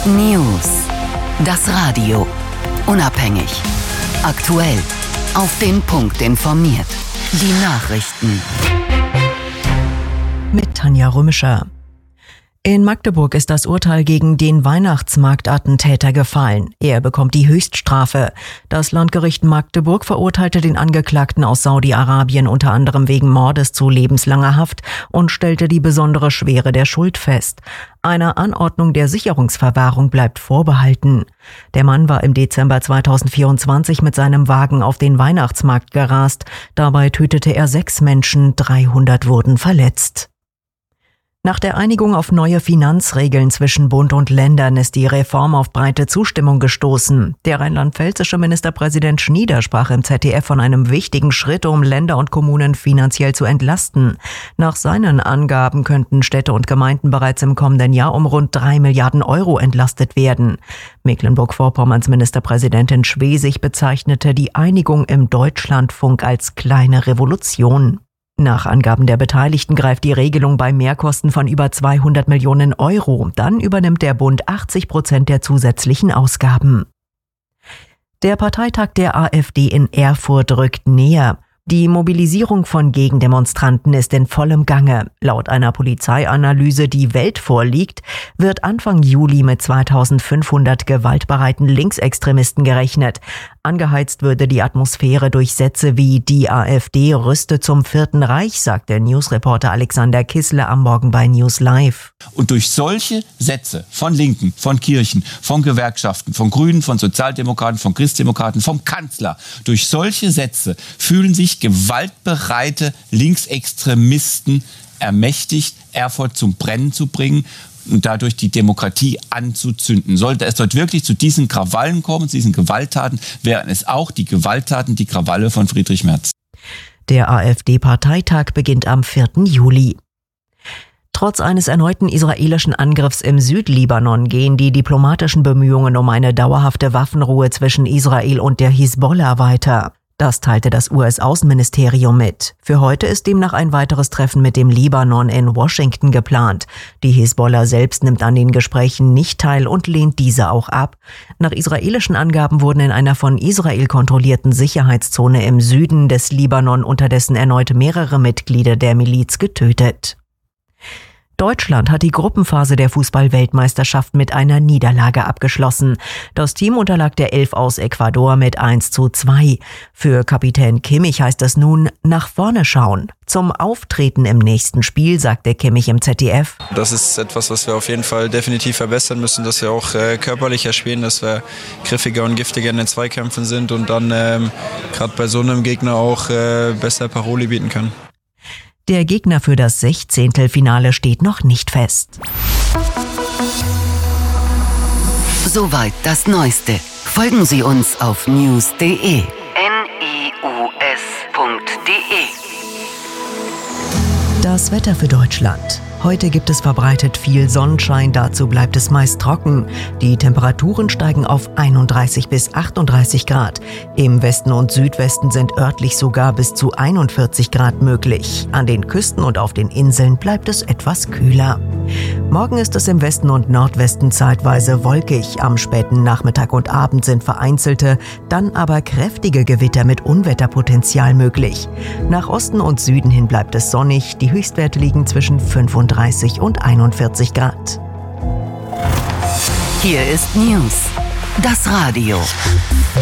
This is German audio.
News. Das Radio. Unabhängig. Aktuell. Auf den Punkt informiert. Die Nachrichten. Mit Tanja Römischer. In Magdeburg ist das Urteil gegen den Weihnachtsmarktattentäter gefallen. Er bekommt die Höchststrafe. Das Landgericht Magdeburg verurteilte den Angeklagten aus Saudi-Arabien unter anderem wegen Mordes zu lebenslanger Haft und stellte die besondere Schwere der Schuld fest. Einer Anordnung der Sicherungsverwahrung bleibt vorbehalten. Der Mann war im Dezember 2024 mit seinem Wagen auf den Weihnachtsmarkt gerast. Dabei tötete er 6 Menschen, 300 wurden verletzt. Nach der Einigung auf neue Finanzregeln zwischen Bund und Ländern ist die Reform auf breite Zustimmung gestoßen. Der rheinland-pfälzische Ministerpräsident Schnieder sprach im ZDF von einem wichtigen Schritt, um Länder und Kommunen finanziell zu entlasten. Nach seinen Angaben könnten Städte und Gemeinden bereits im kommenden Jahr um rund 3 Milliarden Euro entlastet werden. Mecklenburg-Vorpommerns Ministerpräsidentin Schwesig bezeichnete die Einigung im Deutschlandfunk als kleine Revolution. Nach Angaben der Beteiligten greift die Regelung bei Mehrkosten von über 200 Millionen Euro. Dann übernimmt der Bund 80% der zusätzlichen Ausgaben. Der Parteitag der AfD in Erfurt rückt näher. Die Mobilisierung von Gegendemonstranten ist in vollem Gange. Laut einer Polizeianalyse, die Welt vorliegt, wird Anfang Juli mit 2500 gewaltbereiten Linksextremisten gerechnet. Angeheizt würde die Atmosphäre durch Sätze wie „Die AfD rüstet zum Vierten Reich", sagte Newsreporter Alexander Kissler am Morgen bei News Live. Und durch solche Sätze von Linken, von Kirchen, von Gewerkschaften, von Grünen, von Sozialdemokraten, von Christdemokraten, vom Kanzler, durch solche Sätze fühlen sich gewaltbereite Linksextremisten ermächtigt, Erfurt zum Brennen zu bringen und dadurch die Demokratie anzuzünden. Sollte es dort wirklich zu diesen Krawallen kommen, zu diesen Gewalttaten, wären es auch die Gewalttaten, die Krawalle von Friedrich Merz. Der AfD-Parteitag beginnt am 4. Juli. Trotz eines erneuten israelischen Angriffs im Südlibanon gehen die diplomatischen Bemühungen um eine dauerhafte Waffenruhe zwischen Israel und der Hisbollah weiter. Das teilte das US-Außenministerium mit. Für heute ist demnach ein weiteres Treffen mit dem Libanon in Washington geplant. Die Hisbollah selbst nimmt an den Gesprächen nicht teil und lehnt diese auch ab. Nach israelischen Angaben wurden in einer von Israel kontrollierten Sicherheitszone im Süden des Libanon unterdessen erneut mehrere Mitglieder der Miliz getötet. Deutschland hat die Gruppenphase der Fußball-Weltmeisterschaft mit einer Niederlage abgeschlossen. Das Team unterlag der 11 aus Ecuador mit 1:2. Für Kapitän Kimmich heißt es nun, nach vorne schauen. Zum Auftreten im nächsten Spiel sagte Kimmich im ZDF: Das ist etwas, was wir auf jeden Fall definitiv verbessern müssen, dass wir auch körperlicher spielen, dass wir griffiger und giftiger in den Zweikämpfen sind und dann gerade bei so einem Gegner auch besser Paroli bieten können. Der Gegner für das 16. steht noch nicht fest. Soweit das Neueste. Folgen Sie uns auf news.de. news.de. Das Wetter für Deutschland. Heute gibt es verbreitet viel Sonnenschein, dazu bleibt es meist trocken. Die Temperaturen steigen auf 31 bis 38 Grad. Im Westen und Südwesten sind örtlich sogar bis zu 41 Grad möglich. An den Küsten und auf den Inseln bleibt es etwas kühler. Morgen ist es im Westen und Nordwesten zeitweise wolkig. Am späten Nachmittag und Abend sind vereinzelte, dann aber kräftige Gewitter mit Unwetterpotenzial möglich. Nach Osten und Süden hin bleibt es sonnig. Die Höchstwerte liegen zwischen 35 und 41 Grad. Hier ist News. Das Radio.